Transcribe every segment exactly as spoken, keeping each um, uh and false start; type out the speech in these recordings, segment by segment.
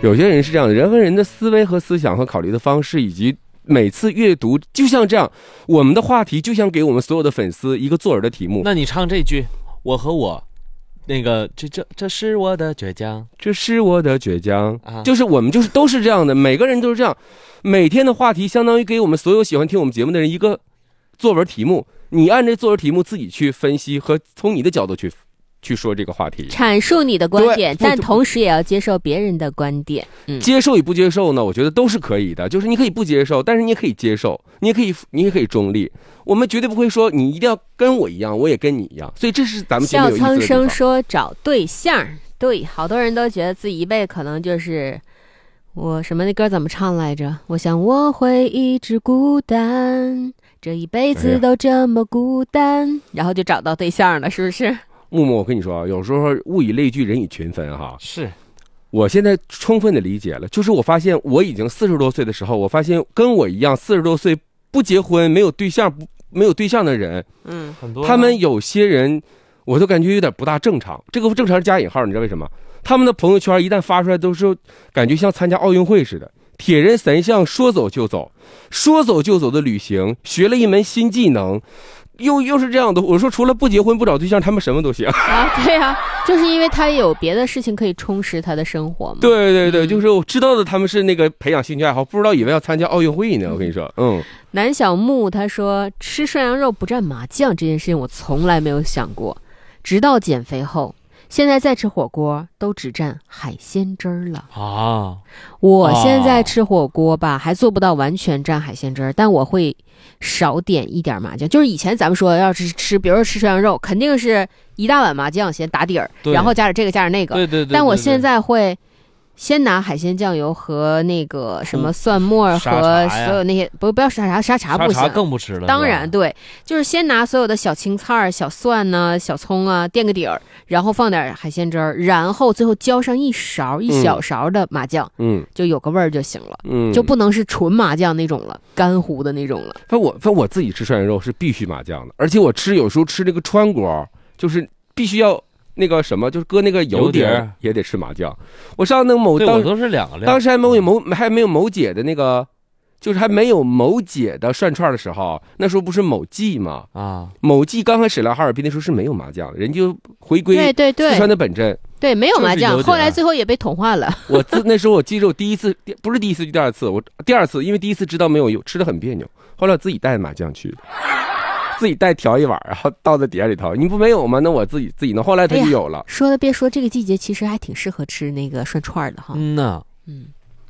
有些人是这样的，人和人的思维和思想和考虑的方式，以及每次阅读，就像这样，我们的话题就像给我们所有的粉丝一个作文的题目。 那你唱这句，我和我。那个，这这这是我的倔强， 这是我的倔强、 啊、 就是我们就是都是这样的，每个人都是这样。每天的话题相当于给我们所有喜欢听我们节目的人一个作文题目，你按这作文题目自己去分析和从你的角度去去说这个话题， 阐述你的观点，但同时也要接受别人的观点、嗯、 接受与不接受呢，我觉得都是可以的，就是你可以不接受，但是你也可以接受，你也可以你也可以中立，我们绝对不会说你一定要跟我一样我也跟你一样，所以这是咱们节目有意思的地方。 笑苍生说找对象，对，好多人都觉得自己一辈子可能就是我什么那歌怎么唱来着，我想我会一直孤单，这一辈子都这么孤单、哎、然后就找到对象了，是不是？ 木木，我跟你说啊，有时候物以类聚，人以群分哈。 是， 我现在充分的理解了，就是我发现我已经四十多岁的时候，我发现跟我一样四十多岁不结婚、没有对象、不没有对象的人， 嗯， 很多、啊。 他们有些人，我都感觉有点不大正常。这个不正常是加引号，你知道为什么？他们的朋友圈一旦发出来，都是感觉像参加奥运会似的，铁人三项，说走就走，说走就走的旅行，学了一门新技能。又又是这样的，我说除了不结婚不找对象，他们什么都行啊！对啊，就是因为他有别的事情可以充实他的生活嘛。 对对对，嗯、就是我知道的，他们是那个培养兴趣爱好，不知道以为要参加奥运会呢。我跟你说，嗯。 南小木他说，吃涮羊肉不蘸麻酱这件事情，我从来没有想过，直到减肥后。现在再吃火锅都只蘸海鲜汁儿了啊！ 我现在吃火锅吧，还做不到完全蘸海鲜汁儿，但我会少点一点麻酱。就是以前咱们说要是吃，比如说吃涮羊肉，肯定是一大碗麻酱先打底儿，然后加点这个加点那个。 对对 对, 对, 对, 对。 但我现在会先拿海鲜酱油和那个什么蒜末和所有那些，不不要沙茶，沙茶不行， 沙茶更不吃了。 当然对，就是先拿所有的小青菜、小蒜呢、小葱啊垫个底儿，然后放点海鲜汁儿，然后最后浇上一勺一小勺的麻酱，嗯，就有个味儿就行了，嗯，就不能是纯麻酱那种了，干糊的那种了。 反正我反正我自己吃涮羊肉是必须麻酱的，而且我吃有时候吃那个川锅，就是必须要。那个什么，就是搁那个油底儿也得吃麻酱。我上那个某当我都是两个量， 当时还没有某还没有某姐的那个，就是还没有某姐的涮串的时候，那时候不是某记吗？啊，某记刚开始来哈尔滨的时候是没有麻酱的，人就回归对对对四川的本真， 对，没有麻酱，后来最后也被同化了。 我自那时候我记着我第一次不是第一次就第二次，我第二次因为第一次知道没有油，吃的很别扭，后来我自己带麻酱去。自己带调一碗，然后倒在碟里头。你不没有吗？那我自己自己弄。后来他就有了。 哎、说的别说，这个季节其实还挺适合吃那个涮串的哈。 嗯呐， 嗯。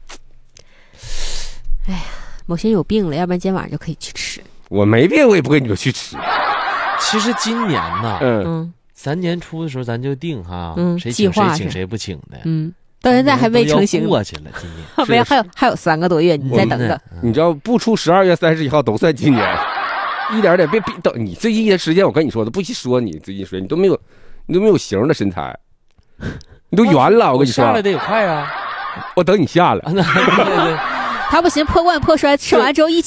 哎呀，某些有病了，要不然今天晚上就可以去吃。 我没病，我也不跟你们去吃。 其实今年呢， 嗯， 咱年初的时候咱就定哈， 嗯， 谁请谁请谁不请的， 嗯。到现在还未成型， 过去了。今年没有，还有还有三个多月，你再等等。 你知道，不出十二月三十一号都算今年。一点点别别等你最近一些时间，我跟你说的不许说你最近说你都没有，你都没有型的身材，你都圆了。我跟你说， 下来得也快啊！ 我等你下来。 他不行，破罐破摔，吃完之后一起。